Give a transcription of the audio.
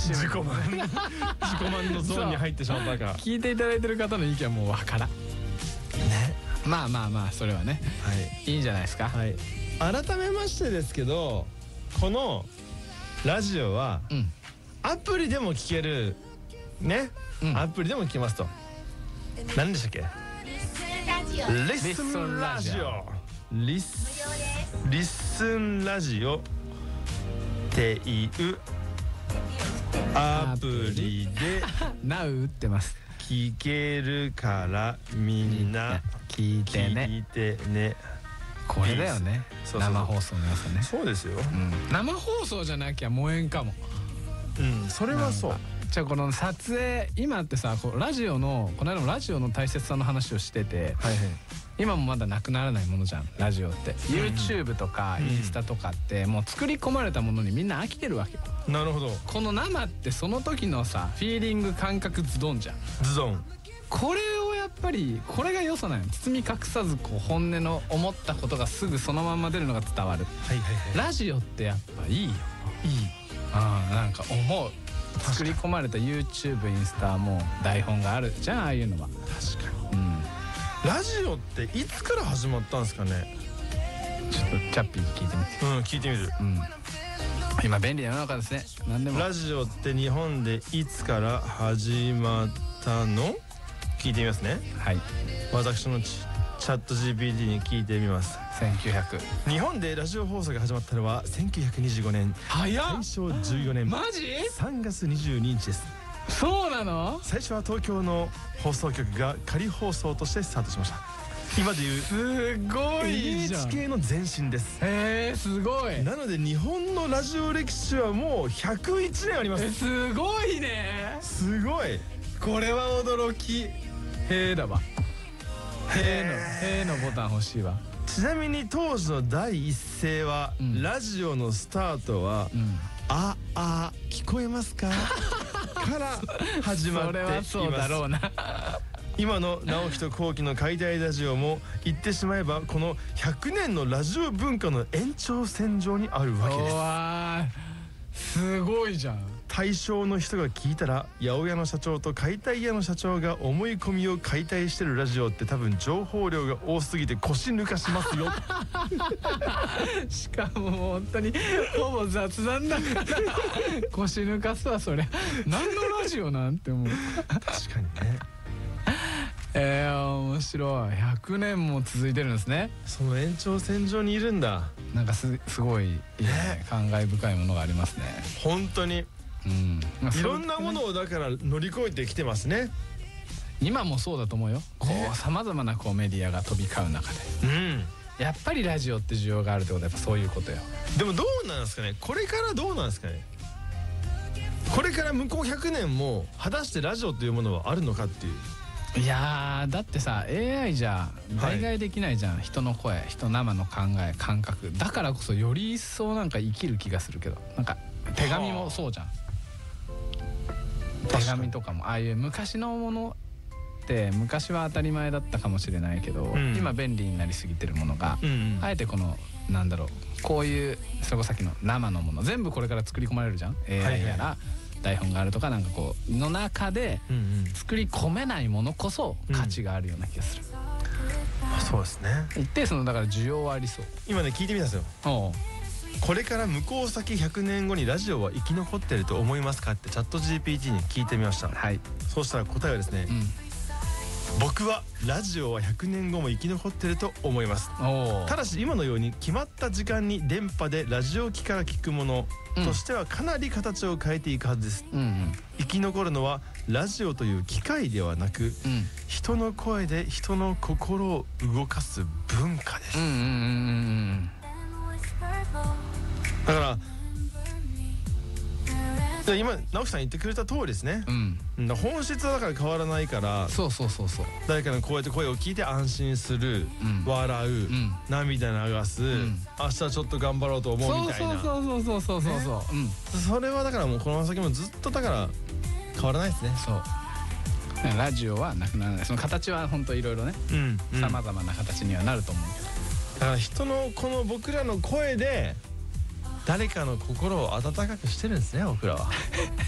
しむ自己満のゾーンに入ってしまったか。 聞いていただいてる方の意見はもうわからんね。まあそれはね、いいんじゃないですか。 はい、改めましてですけど、このラジオはアプリでも聞けるね、アプリでも聞けますと。何でしたっけ？リッスンラジオ、リッスンラジオっていうアプリでナウ打ってます。 聞けるからみんな聞いてね。 聞いてね。 これだよね、生放送の良さね。 そうですよ。 生放送じゃなきゃ燃えんかも。 それはそう。 じゃあこの撮影、今ってさ、ラジオのこの間もラジオの大切さの話をしてて、今もまだなくならないものじゃんラジオって。 YouTube とかインスタとかってもう作り込まれたものにみんな飽きてるわけよ。 なるほど。 この生ってその時のさフィーリング感覚ズドンじゃん。 ズドン。 これをやっぱりこれが良さなの。包み隠さずこう本音の思ったことがすぐそのまま出るのが伝わる。ラジオってやっぱいいよ。なんか思う。作り込まれた YouTube インスタも台本があるじゃん、ああいうのは。 確かに。ラジオっていつから始まったんですかね。 ちょっとチャッピーに聞いてみて。 聞いてみる。 今便利な世の中ですね。何でも。 ラジオって日本でいつから始まったの？聞いてみますね。はい。私のチャット GPT に聞いてみます。 1900。 日本でラジオ放送が始まったのは1925年。 早っ。 大正14年。 マジ ？3月22日です。 そうなの？ 最初は東京の放送局が仮放送としてスタートしました。今でいうすごいじゃん。 NHK の前身です。 へえ、すごい。 なので日本のラジオ歴史はもう101年あります。 すごいね。 すごい。 これは驚き。へえだわ。へえのボタン欲しいわ。 ちなみに当時の第一声は、ラジオのスタートは聞こえますかから始まっています。 それはそうだろうな。 今の直樹と後期の解体ラジオも言ってしまえばこの100年のラジオ文化の延長線上にあるわけです。 わー、すごいじゃん。 対象の人が聞いたら八百屋の社長と解体屋の社長が思い込みを解体してるラジオって多分情報量が多すぎて腰抜かしますよ。 しかももう本当にほぼ雑談だから腰抜かすわそれ。何のラジオなんて思う。 確かにね。 面白い。100年も続いてるんですね。 その延長線上にいるんだ。 なんかすごい、感慨深いものがありますね。 本当に。いろんなものをだから乗り越えてきてますね。 今もそうだと思うよ。こうさまざまなこうメディアが飛び交う中で、やっぱりラジオって需要があるってことはやっぱそういうことよ。でもどうなんですかね。これからどうなんですかね。これから向こう100年も果たしてラジオというものはあるのかっていう。 いやだってさ AI じゃ代替できないじゃん、人の声、人生の考え感覚だからこそより一層なんか生きる気がするけど、なんか手紙もそうじゃん。手紙とかもああいう昔のものって昔は当たり前だったかもしれないけど、今便利になりすぎてるものが、あえてこのなんだろう、こういうそれこそさっきの生のもの全部これから作り込まれるじゃん。 AI やら台本があるとかなんかこうの中で作り込めないものこそ価値があるような気がする。 そうですね。 一定数のだから需要はありそう。 今ね聞いてみたんですよ。これから向こう先100年後にラジオは生き残ってると思いますかってチャット GPT に聞いてみました。そうしたら答えはですね、僕はラジオは100年後も生き残ってると思います。ただし今のように決まった時間に電波でラジオ機から聞くものとしてはかなり形を変えていくはずです。生き残るのはラジオという機械ではなく、人の声で人の心を動かす文化です。だから今直樹さん言ってくれた通りですね。本質はだから変わらないから、誰かのこうやって声を聞いて安心する、笑う、涙流す、明日ちょっと頑張ろうと思うみたいな。それはだからもうこの先もずっとだから変わらないですね。ラジオはなくならない。その形は本当いろいろね、さまざまな形にはなると思うけど、だから人のこの僕らの声で誰かの心を温かくしてるんですね、僕らは。